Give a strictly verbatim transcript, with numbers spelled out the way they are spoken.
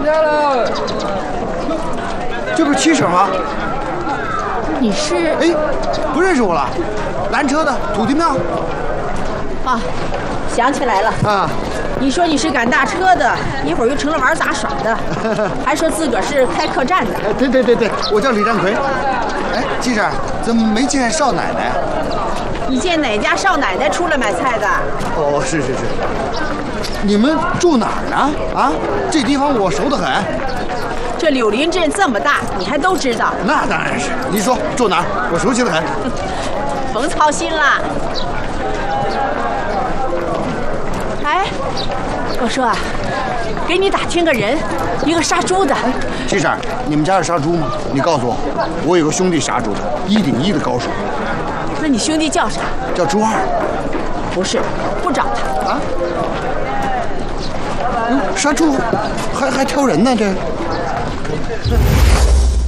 家了。 这不是七婶吗？ 你是？ 哎，不认识我了？拦车的土地庙。 啊，想起来了啊。 你说你是赶大车的，一会儿又成了玩杂耍的，还说自个儿是开客栈的。 对对对对，我叫李占奎。哎，七婶，怎么没见少奶奶？ 你见哪家少奶奶出来买菜的？ 哦，是是是。你们住哪儿呢？啊，这地方我熟得很。 这柳林镇这么大，你还都知道？ 那当然是。你说住哪儿？我熟悉得很。 甭操心啦。哎，我说啊，给你打听个人，一个杀猪的。 七婶，你们家是杀猪吗？你告诉我，我有个兄弟杀猪的，一顶一的高手。 那你兄弟叫啥？ 叫朱二。 不是，不找他啊。嗯，杀猪还还挑人呢这。